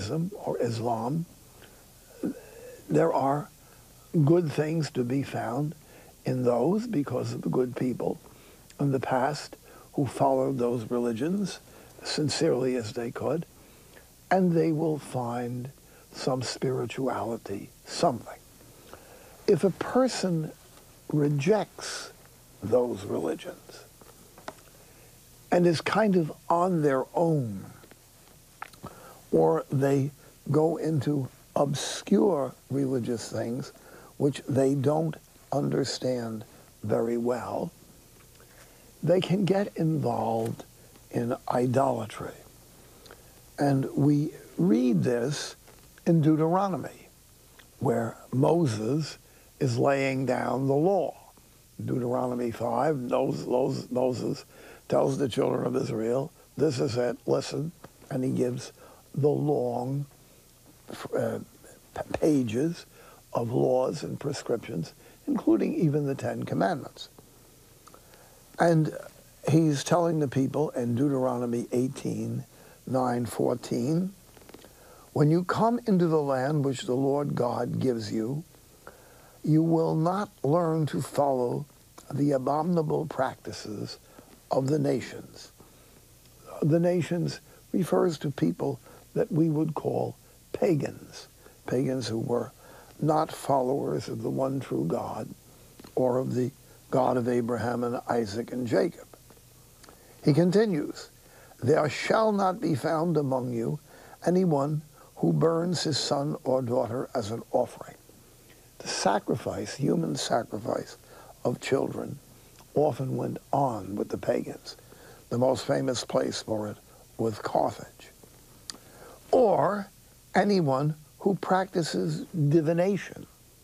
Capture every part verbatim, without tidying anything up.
Judaism or Islam, there are good things to be found in those because of the good people in the past who followed those religions sincerely as they could, and they will find some spirituality, something. If a person rejects those religions and is kind of on their own, or they go into obscure religious things which they don't understand very well, they can get involved in idolatry. And we read this in Deuteronomy, where Moses is laying down the law. Deuteronomy five, Moses tells the children of Israel, this is it, listen, and he gives the long uh, pages of laws and prescriptions, including even the Ten Commandments. And he's telling the people in Deuteronomy eighteen, nine, fourteen, when you come into the land which the Lord God gives you, you will not learn to follow the abominable practices of the nations. The nations refers to people that we would call pagans, pagans who were not followers of the one true God or of the God of Abraham and Isaac and Jacob. He continues, there shall not be found among you anyone who burns his son or daughter as an offering. The sacrifice, human sacrifice of children, often went on with the pagans. The most famous place for it was Carthage. Or anyone who practices divination,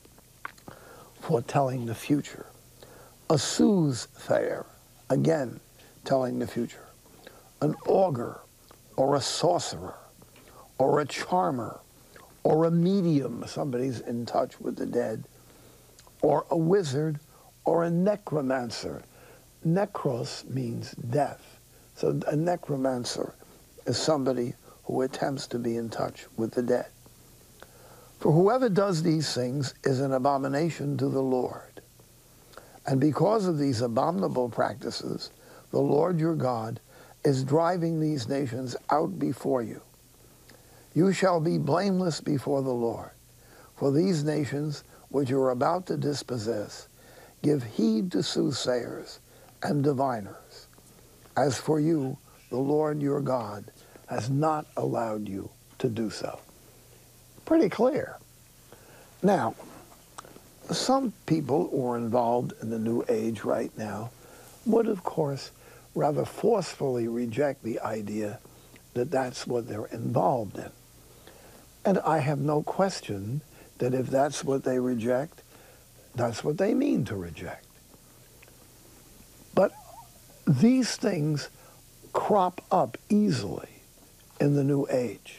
foretelling the future. A soothsayer, again, telling the future. An augur, or a sorcerer, or a charmer, or a medium, somebody's in touch with the dead, or a wizard, or a necromancer. Necros means death. So a necromancer is somebody who attempts to be in touch with the dead. For whoever does these things is an abomination to the Lord. And because of these abominable practices, the Lord your God is driving these nations out before you. You shall be blameless before the Lord, for these nations which you are about to dispossess give heed to soothsayers and diviners. As for you, the Lord your God has not allowed you to do so. Pretty clear. Now, some people who are involved in the New Age right now would, of course, rather forcefully reject the idea that that's what they're involved in. And I have no question that if that's what they reject, that's what they mean to reject. But these things crop up easily in the New Age.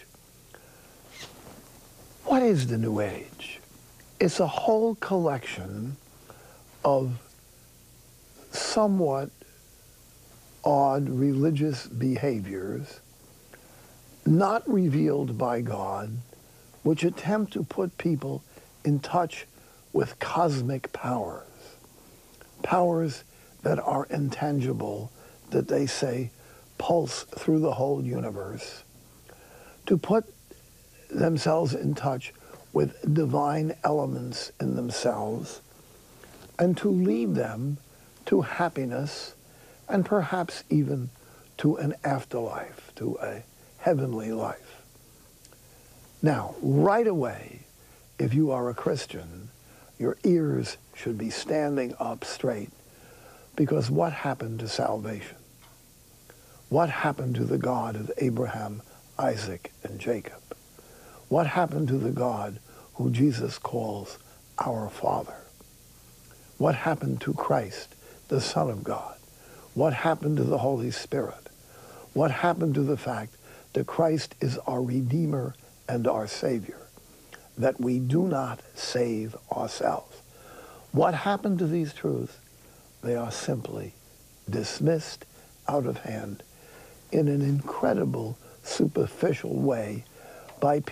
What is the New Age? It's a whole collection of somewhat odd religious behaviors not revealed by God, which attempt to put people in touch with cosmic powers, powers that are intangible, that they say pulse through the whole universe, to put themselves in touch with divine elements in themselves, and to lead them to happiness and perhaps even to an afterlife, to a heavenly life. Now, right away, if you are a Christian, your ears should be standing up straight, because what happened to salvation? What happened to the God of Abraham, Isaac, and Jacob? What happened to the God who Jesus calls our Father? What happened to Christ, the Son of God? What happened to the Holy Spirit? What happened to the fact that Christ is our Redeemer and our Savior, that we do not save ourselves? What happened to these truths? They are simply dismissed out of hand in an incredible, superficial way by people